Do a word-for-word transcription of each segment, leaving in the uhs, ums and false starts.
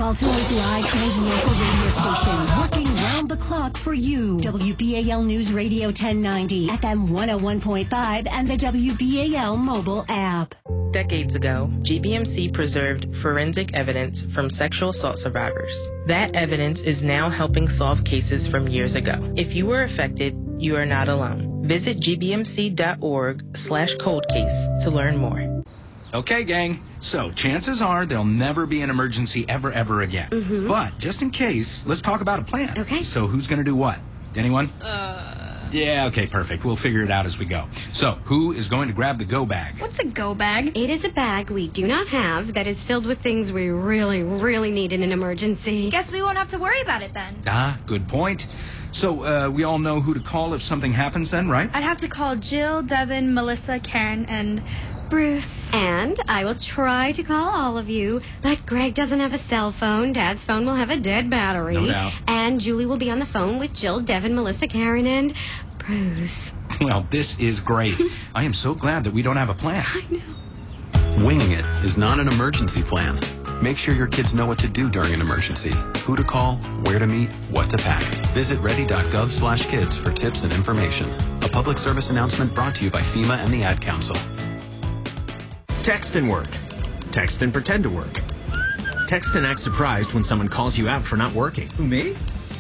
Baltimore's live and local radio station, working round the clock for you. W B A L News Radio ten ninety, F M one oh one point five, and the W B A L mobile app. Decades ago, G B M C preserved forensic evidence from sexual assault survivors. That evidence is now helping solve cases from years ago. If you were affected, you are not alone. Visit gbmc.org slash cold case to learn more. Okay, gang. So, chances are there'll never be an emergency ever, ever again. Mm-hmm. But, just in case, let's talk about a plan. Okay. So, who's going to do what? Anyone? Uh... Yeah, okay, perfect. We'll figure it out as we go. So, who is going to grab the go bag? What's a go bag? It is a bag we do not have that is filled with things we really, really need in an emergency. Guess we won't have to worry about it then. Ah, good point. So, uh, we all know who to call if something happens then, right? I'd have to call Jill, Devin, Melissa, Karen, and Bruce. And I will try to call all of you, but Greg doesn't have a cell phone. Dad's phone will have a dead battery. No doubt. And Julie will be on the phone with Jill, Devin, Melissa, Karen, and Bruce. Well, this is great. I am so glad that we don't have a plan. I know. Winging it is not an emergency plan. Make sure your kids know what to do during an emergency, who to call, where to meet, what to pack. Visit ready.gov slash kids for tips and information. A public service announcement brought to you by FEMA and the Ad Council. Text and work. Text and pretend to work. Text and act surprised when someone calls you out for not working. Who, me?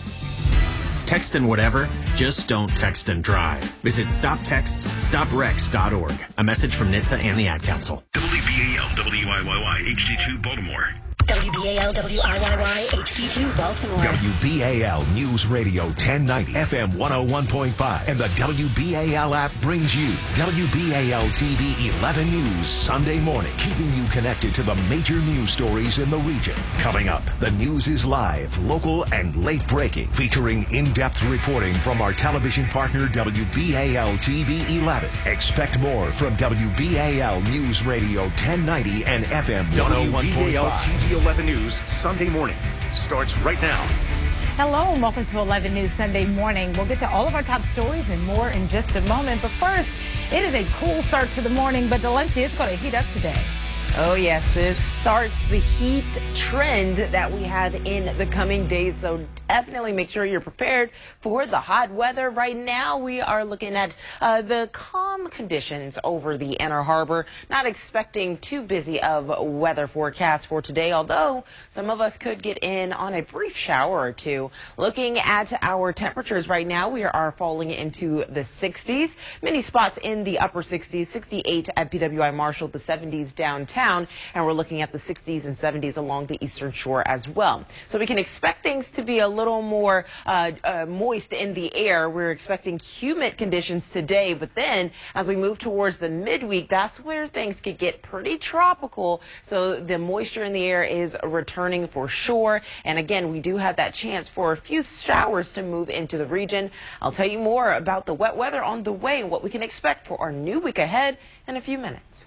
Text and whatever, just don't text and drive. Visit stop texts stop wrecks dot org. A message from N H T S A and the Ad Council. W B A L W I Y Y H D two Baltimore. W B A L W I Y Y H D two Baltimore. W B A L News Radio ten ninety, F M one oh one point five, and the W B A L app brings you W B A L T V eleven News Sunday morning, keeping you connected to the major news stories in the region. Coming up, the news is live, local, and late breaking, featuring in-depth reporting from our television partner W B A L T V eleven. Expect more from W B A L News Radio ten ninety and F M one oh one point five. eleven News Sunday morning starts right now. Hello and welcome to eleven News Sunday morning. We'll get to all of our top stories and more in just a moment. But first, it is a cool start to the morning, but Delencia, it's going to heat up today. Oh, yes, this starts the heat trend that we have in the coming days, so definitely make sure you're prepared for the hot weather. Right now, we are looking at uh, the calm conditions over the Inner Harbor. Not expecting too busy of weather forecast for today, although some of us could get in on a brief shower or two. Looking at our temperatures right now, we are falling into the sixties. Many spots in the upper sixties, sixty-eight at P W I Marshall, the seventies downtown. And we're looking at the sixties and seventies along the eastern shore as well. So we can expect things to be a little more uh, uh, moist in the air. We're expecting humid conditions today, but then as we move towards the midweek, that's where things could get pretty tropical. So the moisture in the air is returning for sure. And again, we do have that chance for a few showers to move into the region. I'll tell you more about the wet weather on the way and what we can expect for our new week ahead in a few minutes.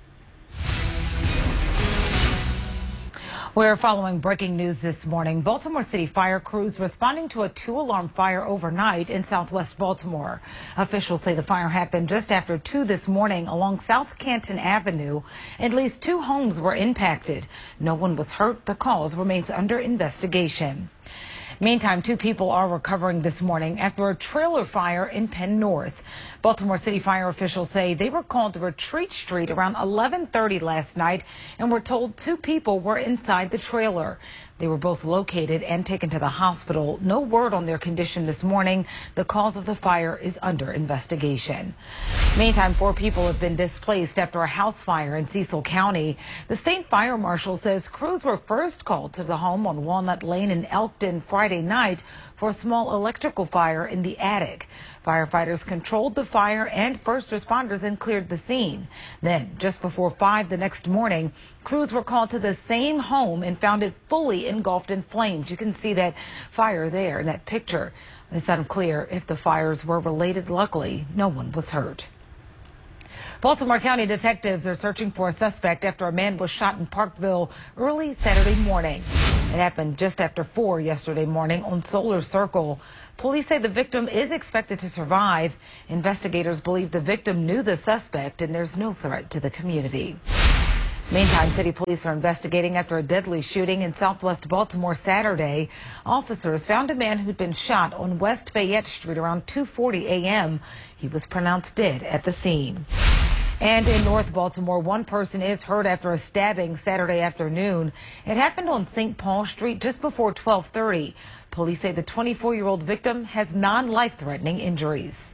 We're following breaking news this morning. Baltimore City fire crews responding to a two-alarm fire overnight in southwest Baltimore. Officials say the fire happened just after two this morning along South Canton Avenue. At least two homes were impacted. No one was hurt. The cause remains under investigation. Meantime, two people are recovering this morning after a trailer fire in Penn North. Baltimore City fire officials say they were called to Retreat Street around eleven thirty last night and were told two people were inside the trailer. They were both located and taken to the hospital. No word on their condition this morning. The cause of the fire is under investigation. Meantime, four people have been displaced after a house fire in Cecil County. The state fire marshal says crews were first called to the home on Walnut Lane in Elkton Friday night for a small electrical fire in the attic. Firefighters controlled the fire and first responders and cleared the scene. Then, just before five the next morning, crews were called to the same home and found it fully engulfed in flames. You can see that fire there in that picture. It's unclear if the fires were related. Luckily, no one was hurt. Baltimore County detectives are searching for a suspect after a man was shot in Parkville early Saturday morning. It happened just after four yesterday morning on Solar Circle. Police say the victim is expected to survive. Investigators believe the victim knew the suspect and there's no threat to the community. Meantime, city police are investigating after a deadly shooting in southwest Baltimore Saturday. Officers found a man who'd been shot on West Fayette Street around two forty a m He was pronounced dead at the scene. And in North Baltimore, one person is hurt after a stabbing Saturday afternoon. It happened on Saint Paul Street just before twelve thirty. Police say the twenty-four-year-old victim has non-life-threatening injuries.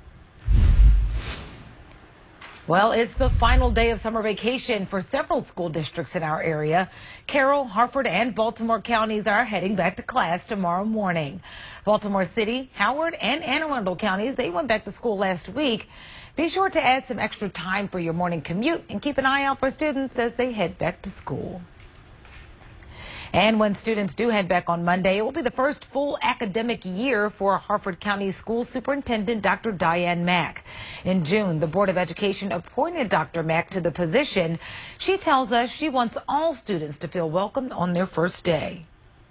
Well, it's the final day of summer vacation for several school districts in our area. Carroll, Harford, and Baltimore counties are heading back to class tomorrow morning. Baltimore City, Howard, and Anne Arundel counties, they went back to school last week. Be sure to add some extra time for your morning commute and keep an eye out for students as they head back to school. And when students do head back on Monday, it will be the first full academic year for Harford County School Superintendent Doctor Diane Mack. In June, the Board of Education appointed Doctor Mack to the position. She tells us she wants all students to feel welcomed on their first day.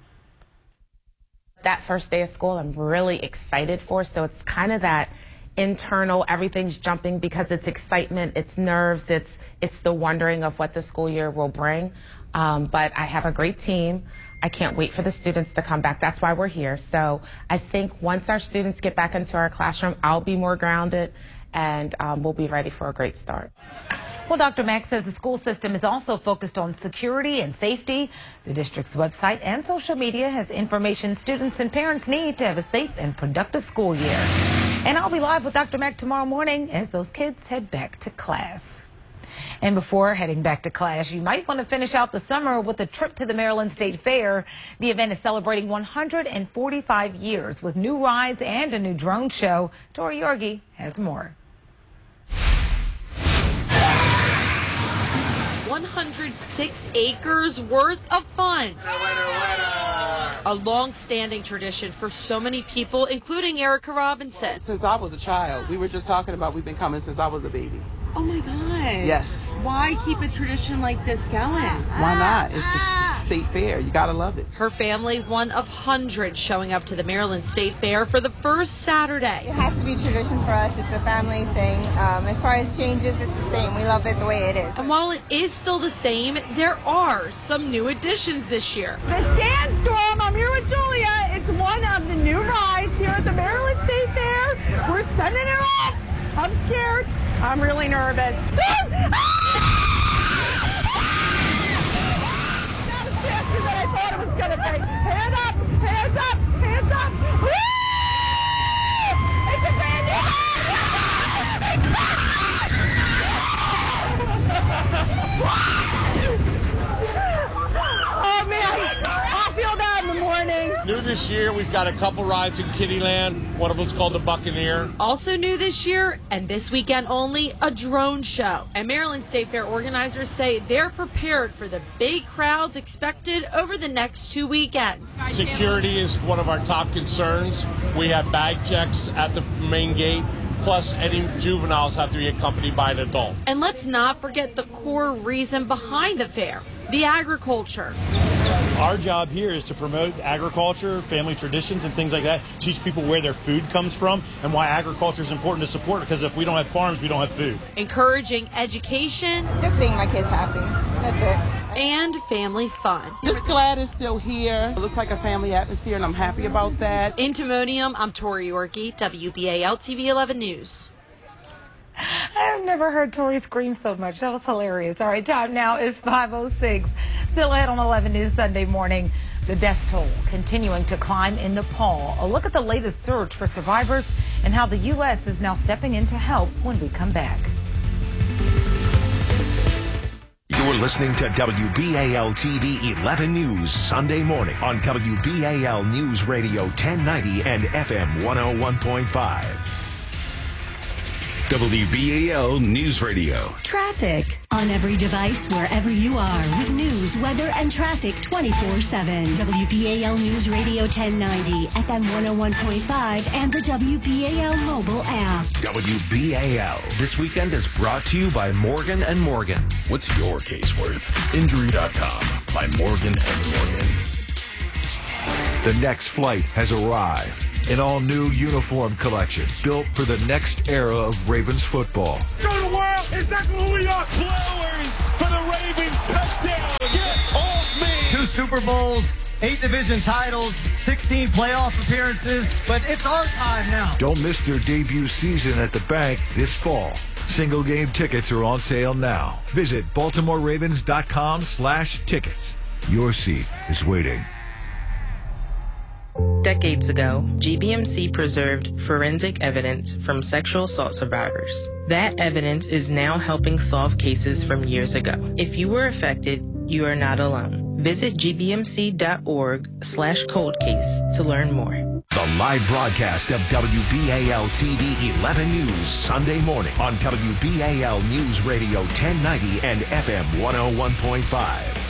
That first day of school, I'm really excited for, so it's kind of that internal, everything's jumping because it's excitement, it's nerves, it's it's the wondering of what the school year will bring. Um, but I have a great team. I can't wait for the students to come back. That's why we're here. So I think once our students get back into our classroom, I'll be more grounded and um, we'll be ready for a great start. Well, Doctor Mack says the school system is also focused on security and safety. The district's website and social media has information students and parents need to have a safe and productive school year. And I'll be live with Doctor Mack tomorrow morning as those kids head back to class. And before heading back to class, you might want to finish out the summer with a trip to the Maryland State Fair. The event is celebrating one hundred forty-five years with new rides and a new drone show. Tori Yorgi has more. one hundred six acres worth of fun. A long-standing tradition for so many people, including Erica Robinson. Since I was a child, we were just talking about we've been coming since I was a baby. Oh my God. Yes. Why keep a tradition like this going? Why not? It's the state fair. You gotta love it. Her family, one of hundreds showing up to the Maryland State Fair for the first Saturday. It has to be tradition for us. It's a family thing. Um, as far as changes, it's the same. We love it the way it is. And while it is still the same, there are some new additions this year. The Sandstorm. I'm here with Julia. It's one of the new rides here at the Maryland State Fair. We're sending it off. I'm scared. I'm really nervous. Not as fast as I thought it was going to be. Hands up, hands up, hands up. Woo! It's a brand new. Oh man, I feel that in the morning. New this year, we've got a couple rides in Kittyland. One of them's called the Buccaneer. Also new this year, and this weekend only, a drone show. And Maryland State Fair organizers say they're prepared for the big crowds expected over the next two weekends. Security is one of our top concerns. We have bag checks at the main gate. Plus, any juveniles have to be accompanied by an adult. And let's not forget the core reason behind the fair, the agriculture. Our job here is to promote agriculture, family traditions, and things like that. Teach people where their food comes from and why agriculture is important to support, because if we don't have farms, we don't have food. Encouraging education. Just seeing my kids happy. That's it. And family fun. Just glad it's still here. It looks like a family atmosphere, and I'm happy about that. In Timonium, I'm Tori Yorki, W B A L T V eleven News. I've never heard Tori scream so much. That was hilarious. All right, time now is five oh six. Still ahead on eleven News Sunday morning. The death toll continuing to climb in Nepal. A look at the latest search for survivors and how the U S is now stepping in to help when we come back. You're listening to W B A L T V eleven News Sunday morning on W B A L News Radio ten ninety and F M one oh one point five. W B A L News Radio. Traffic on every device, wherever you are, with news, weather, and traffic twenty-four seven. W B A L News Radio ten ninety, F M one oh one point five, and the W B A L mobile app. W B A L This Weekend is brought to you by Morgan and Morgan. What's your case worth? Injury dot com by Morgan and Morgan. The next flight has arrived. An all-new uniform collection built for the next era of Ravens football. Show the world exactly who we are. Flowers for the Ravens touchdown. Get off me. Two Super Bowls, eight division titles, sixteen playoff appearances, but it's our time now. Don't miss their debut season at the bank this fall. Single game tickets are on sale now. Visit baltimore ravens dot com slash tickets. Your seat is waiting. Decades ago, G B M C preserved forensic evidence from sexual assault survivors. That evidence is now helping solve cases from years ago. If you were affected, you are not alone. Visit g b m c dot org slash cold case to learn more. The live broadcast of W B A L T V eleven News Sunday morning on W B A L News Radio ten ninety and F M one oh one point five.